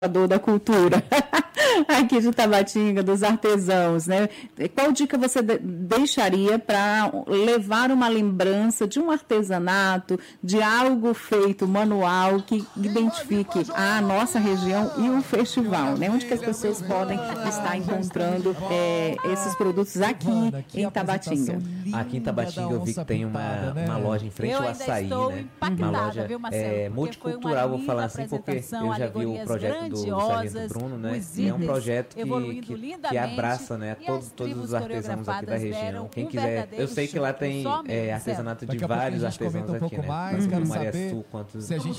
da cultura aqui de Tabatinga, dos artesãos, né? Qual dica você deixaria para levar uma lembrança de um artesanato, de algo feito manual que identifique a nossa região e o festival, né? Onde que as pessoas podem estar encontrando esses produtos aqui em Tabatinga? Aqui em Tabatinga eu vi que tem uma loja em frente ao Açaí, né? Uma loja multicultural, vou falar assim, porque eu já vi o projeto do Sargento Bruno, né? E é um projeto que abraça, né, todos os artesãos aqui da região. Quem quiser, eu sei que lá tem artesanato de vários artesãos aqui, né? Tanto do Mariaçu quanto das regiões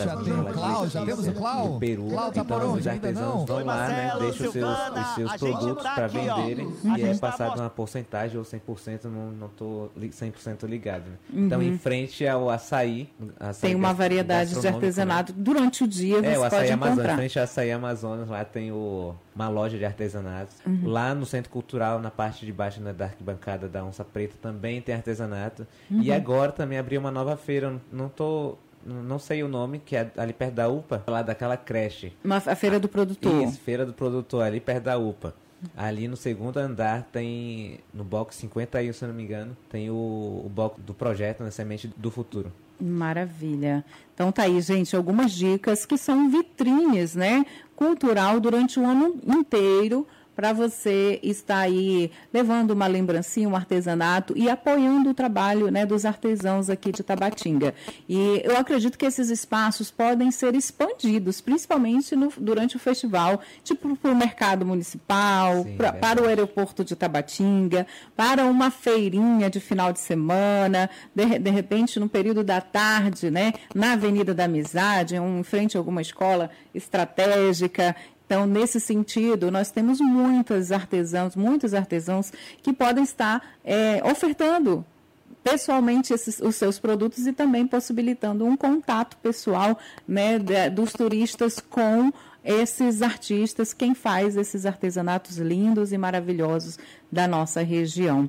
do Peru. Então os artesãos vão lá, né? Deixam os seus produtos para venderem e é passado uma porcentagem ou 100%, não tô 100% ligado. Né? Então em frente ao Açaí tem uma variedade de artesanato, né? Durante o dia você o Açaí pode encontrar. Em frente ao Açaí Amazonas, lá tem uma loja de artesanatos. Lá no Centro Cultural, na parte de baixo, né, da arquibancada da Onça Preta, também tem artesanato. E agora também abriu uma nova feira, não sei o nome, que é ali perto da UPA, lá daquela creche. A Feira do Produtor. Isso, Feira do Produtor, ali perto da UPA. Ali no segundo andar tem, no box 51, se não me engano, tem o box do projeto, né, Semente do Futuro. Maravilha. Então tá aí, gente, algumas dicas que são vitrines, né, cultural durante o ano inteiro, para você estar aí levando uma lembrancinha, um artesanato e apoiando o trabalho, né, dos artesãos aqui de Tabatinga. E eu acredito que esses espaços podem ser expandidos, principalmente durante o festival, tipo para o mercado municipal, para o aeroporto de Tabatinga, para uma feirinha de final de semana, de repente no período da tarde, né, na Avenida da Amizade, em frente a alguma escola estratégica. Então, nesse sentido, nós temos muitos artesãos que podem estar ofertando pessoalmente os seus produtos e também possibilitando um contato pessoal, né, dos turistas com esses artistas, quem faz esses artesanatos lindos e maravilhosos da nossa região.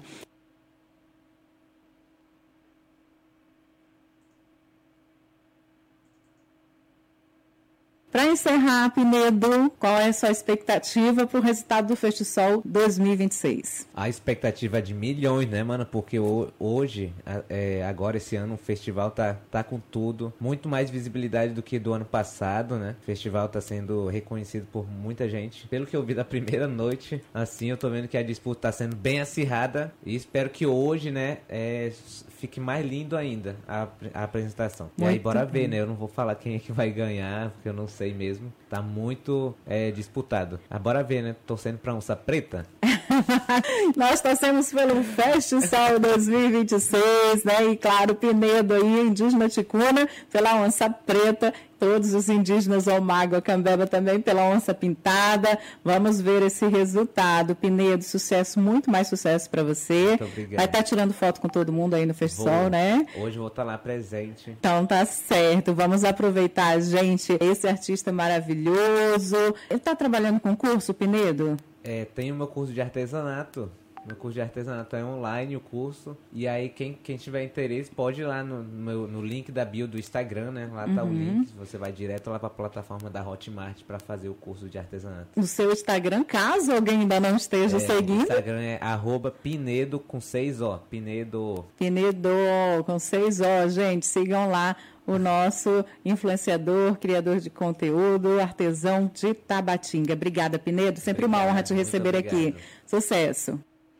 Para encerrar, Pinedo, qual é a sua expectativa para o resultado do Festisol 2026? A expectativa é de milhões, né, mano? Porque hoje, agora esse ano, o festival tá com tudo. Muito mais visibilidade do que do ano passado, né? O festival tá sendo reconhecido por muita gente. Pelo que eu vi da primeira noite, assim, eu tô vendo que a disputa tá sendo bem acirrada. E espero que hoje, né, fique mais lindo ainda a apresentação. E aí, bora ver, né? Eu não vou falar quem é que vai ganhar, porque eu não sei mesmo. Tá muito disputado. Bora ver, né? Torcendo pra Onça Preta. Nós torcemos pelo Festisol 2026, né? E claro, Pinedo aí, indígena ticuna, pela Onça Preta, todos os indígenas Omágua, Cambeba também pela Onça Pintada. Vamos ver esse resultado. Pinedo, sucesso, muito mais sucesso para você. Muito obrigado. Vai estar tirando foto com todo mundo aí no Festisol, né? Hoje vou estar lá presente. Então tá certo. Vamos aproveitar, gente, esse artista maravilhoso. Ele está trabalhando com curso, Pinedo? Tenho meu curso de artesanato. Meu curso de artesanato é online, o curso. E aí, quem tiver interesse, pode ir lá no link da bio do Instagram, né? Lá tá o link. Você vai direto lá pra plataforma da Hotmart para fazer o curso de artesanato. O seu Instagram, caso alguém ainda não esteja seguindo? O Instagram é @Pinedo com 6O. Pinedo com 6O, gente. Sigam lá o nosso influenciador, criador de conteúdo, artesão de Tabatinga. Obrigada, Pinedo. Sempre uma honra te receber aqui. Sucesso.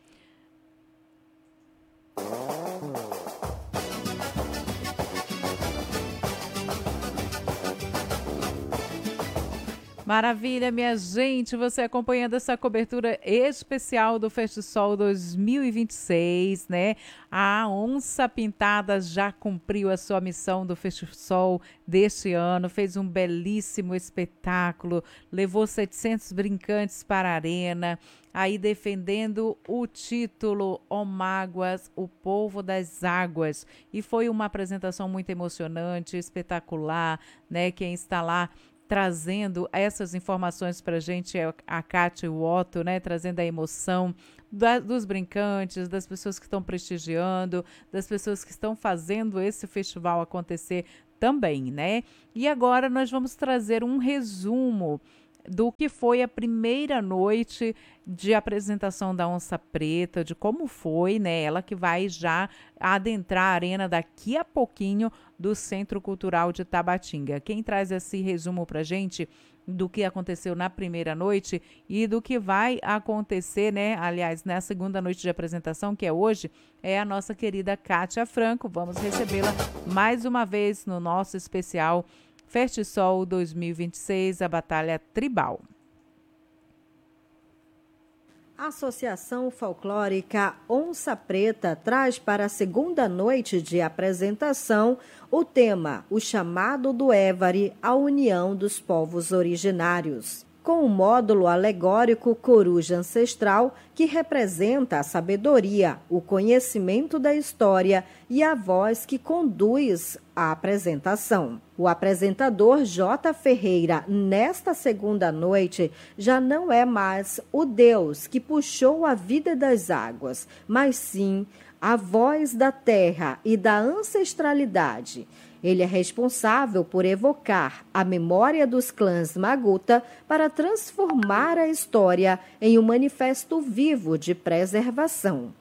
Maravilha, minha gente, você acompanhando essa cobertura especial do Festisol 2026, né? A Onça Pintada já cumpriu a sua missão do Festisol deste ano, fez um belíssimo espetáculo, levou 700 brincantes para a arena, aí defendendo o título Omáguas, o povo das águas. E foi uma apresentação muito emocionante, espetacular, né? Quem está lá trazendo essas informações para a gente é a Kátia e o Otto, né? Trazendo a emoção dos brincantes, das pessoas que estão prestigiando, das pessoas que estão fazendo esse festival acontecer também, né? E agora nós vamos trazer um resumo do que foi a primeira noite de apresentação da Onça Preta, de como foi, né? Ela que vai já adentrar a arena daqui a pouquinho do Centro Cultural de Tabatinga. Quem traz esse resumo pra gente do que aconteceu na primeira noite e do que vai acontecer, né? Aliás, na segunda noite de apresentação, que é hoje, é a nossa querida Kátia Franco. Vamos recebê-la mais uma vez no nosso especial Festisol 2026, a Batalha Tribal. A Associação Folclórica Onça Preta traz para a segunda noite de apresentação o tema O Chamado do Évari à União dos Povos Originários, com o módulo alegórico Coruja Ancestral, que representa a sabedoria, o conhecimento da história e a voz que conduz a apresentação. O apresentador J. Ferreira, nesta segunda noite, já não é mais o Deus que puxou a vida das águas, mas sim a voz da terra e da ancestralidade. Ele é responsável por evocar a memória dos clãs Maguta para transformar a história em um manifesto vivo de preservação.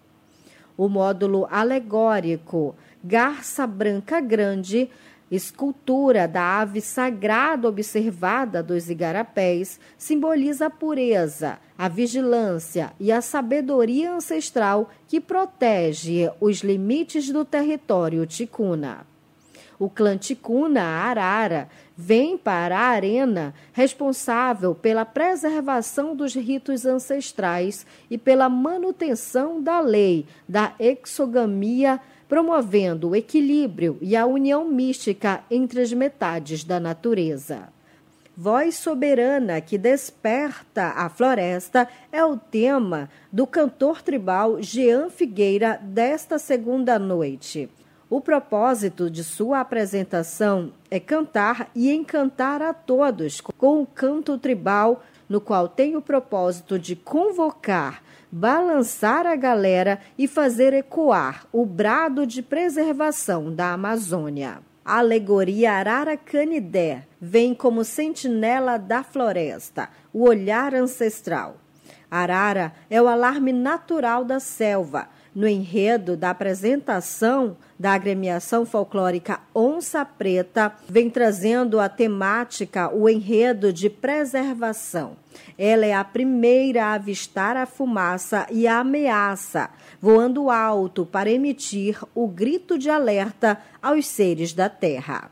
O módulo alegórico Garça Branca Grande, escultura da ave sagrada observada dos igarapés, simboliza a pureza, a vigilância e a sabedoria ancestral que protege os limites do território ticuna. O clã ticuna Arara vem para a arena responsável pela preservação dos ritos ancestrais e pela manutenção da lei da exogamia, promovendo o equilíbrio e a união mística entre as metades da natureza. Voz soberana que desperta a floresta é o tema do cantor tribal Jean Figueira desta segunda noite. O propósito de sua apresentação é cantar e encantar a todos com o canto tribal, no qual tem o propósito de convocar, balançar a galera e fazer ecoar o brado de preservação da Amazônia. A alegoria Arara Canidé vem como sentinela da floresta, o olhar ancestral. Arara é o alarme natural da selva. No enredo da apresentação da agremiação folclórica Onça Preta, vem trazendo a temática, o enredo de preservação. Ela é a primeira a avistar a fumaça e a ameaça, voando alto para emitir o grito de alerta aos seres da terra.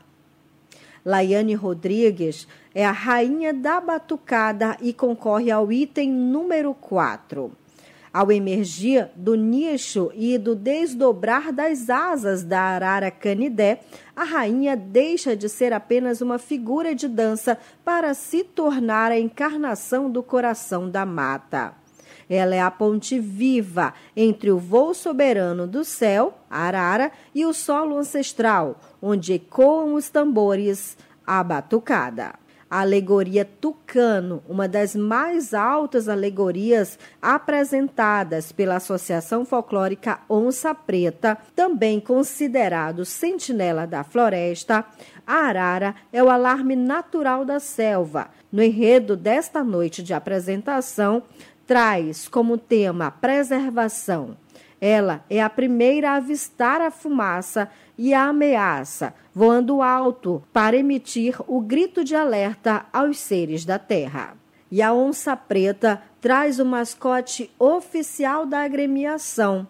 Laiane Rodrigues é a rainha da batucada e concorre ao item número 4. Ao emergir do nicho e do desdobrar das asas da Arara Canidé, a rainha deixa de ser apenas uma figura de dança para se tornar a encarnação do coração da mata. Ela é a ponte viva entre o voo soberano do céu, Arara, e o solo ancestral, onde ecoam os tambores, a batucada. A alegoria Tucano, uma das mais altas alegorias apresentadas pela Associação Folclórica Onça Preta, também considerado sentinela da floresta, a arara é o alarme natural da selva. No enredo desta noite de apresentação, traz como tema preservação. Ela é a primeira a avistar a fumaça e a ameaça, voando alto para emitir o grito de alerta aos seres da terra. E a Onça Preta traz o mascote oficial da agremiação,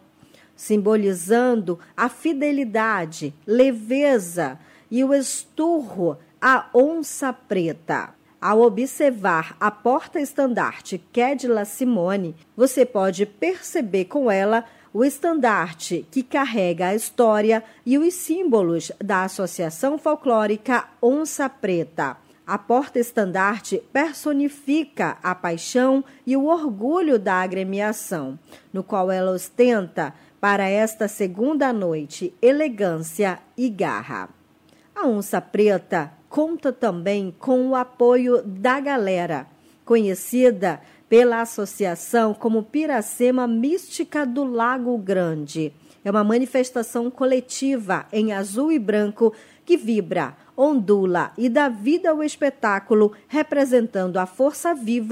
simbolizando a fidelidade, leveza e o esturro à Onça Preta. Ao observar a porta-estandarte Kédila Simone, você pode perceber com ela o estandarte que carrega a história e os símbolos da Associação Folclórica Onça Preta. A porta-estandarte personifica a paixão e o orgulho da agremiação, no qual ela ostenta, para esta segunda noite, elegância e garra. A Onça Preta conta também com o apoio da galera, conhecida pela associação como Piracema Mística do Lago Grande. É uma manifestação coletiva em azul e branco que vibra ondula e dá vida ao espetáculo, representando a força viva